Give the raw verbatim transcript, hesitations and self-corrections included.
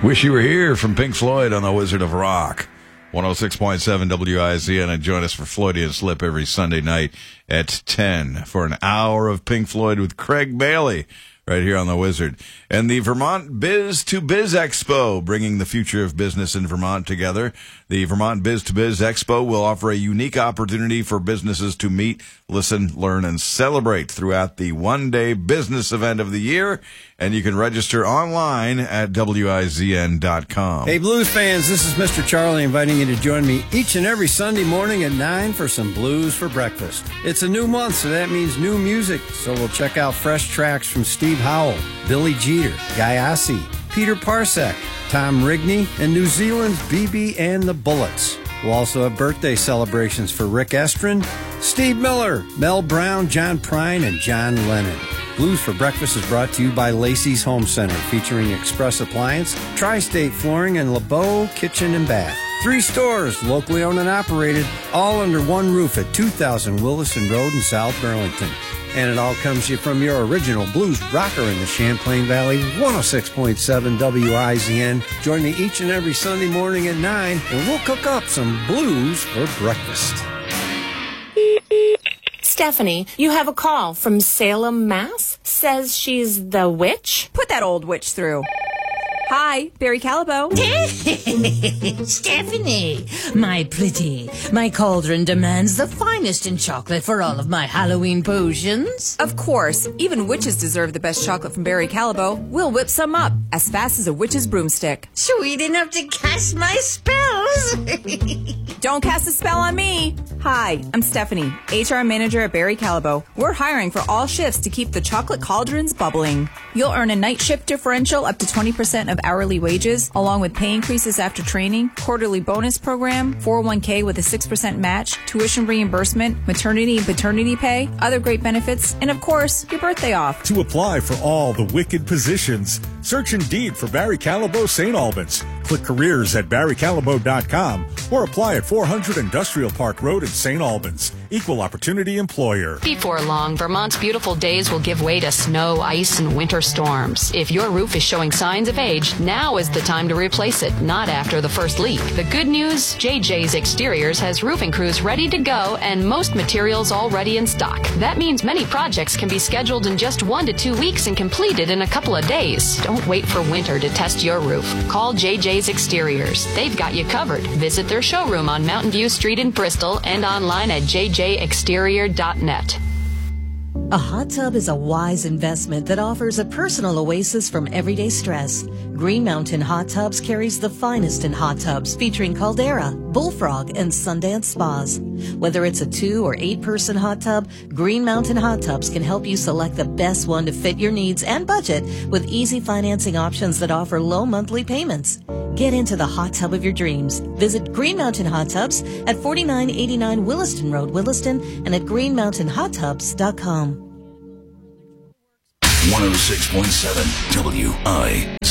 Wish You Were Here from Pink Floyd on the Wizard of Rock. one oh six point seven W I Z N, and join us for Floydian Slip every Sunday night at ten for an hour of Pink Floyd with Craig Bailey right here on the Wizard. And the Vermont Biz to Biz Expo, bringing the future of business in Vermont together. The Vermont Biz to Biz Expo will offer a unique opportunity for businesses to meet, listen, learn, and celebrate throughout the one-day business event of the year. And you can register online at W I Z N dot com. Hey, blues fans, this is Mister Charlie inviting you to join me each and every Sunday morning at nine for some blues for breakfast. It's a new month, so that means new music. So we'll check out fresh tracks from Steve Howell, Billy Jeter, Guy Ossie, Peter Parsec, Tom Rigney, and New Zealand's B B and the Bullets. We'll also have birthday celebrations for Rick Estrin, Steve Miller, Mel Brown, John Prine, and John Lennon. Blues for Breakfast is brought to you by Lacey's Home Center, featuring Express Appliance, Tri-State Flooring, and LeBeau Kitchen and Bath. Three stores, locally owned and operated, all under one roof at two thousand Williston Road in South Burlington. And it all comes to you from your original blues rocker in the Champlain Valley, one oh six point seven W I Z N. Join me each and every Sunday morning at nine, and we'll cook up some blues for breakfast. Stephanie, you have a call from Salem, Mass. Says she's the witch. Put that old witch through. Hi, Barry Callebaut. Stephanie, my pretty, my cauldron demands the finest in chocolate for all of my Halloween potions. Of course, even witches deserve the best chocolate from Barry Callebaut. We'll whip some up as fast as a witch's broomstick. Sweet enough to cast my spells. Don't cast a spell on me. Hi, I'm Stephanie, H R manager at Barry Callebaut. We're hiring for all shifts to keep the chocolate cauldrons bubbling. You'll earn a night shift differential up to twenty percent of hourly wages, along with pay increases after training, quarterly bonus program, four oh one k with a six percent match, tuition reimbursement, maternity and paternity pay, other great benefits, and of course, your birthday off. To apply for all the wicked positions, search Indeed for Barry Callebaut Saint Albans. Click careers at barry callebaut dot com or apply at four hundred Industrial Park Road in Saint Albans. Equal opportunity employer. Before long, Vermont's beautiful days will give way to snow, ice, and winter storms. If your roof is showing signs of age, now is the time to replace it, not after the first leak. The good news, J J's Exteriors has roofing crews ready to go and most materials already in stock. That means many projects can be scheduled in just one to two weeks and completed in a couple of days. Don't wait for winter to test your roof. Call J J's Exteriors. They've got you covered. Visit their showroom on Mountain View Street in Bristol and online at j j exterior dot net. A hot tub is a wise investment that offers a personal oasis from everyday stress. Green Mountain Hot Tubs carries the finest in hot tubs, featuring Caldera, Bullfrog, and Sundance Spas. Whether it's a two or eight person hot tub, Green Mountain Hot Tubs can help you select the best one to fit your needs and budget with easy financing options that offer low monthly payments. Get into the hot tub of your dreams. Visit Green Mountain Hot Tubs at forty-nine eighty-nine Williston Road, Williston, and at green mountain hot tubs dot com. one oh six point seven W I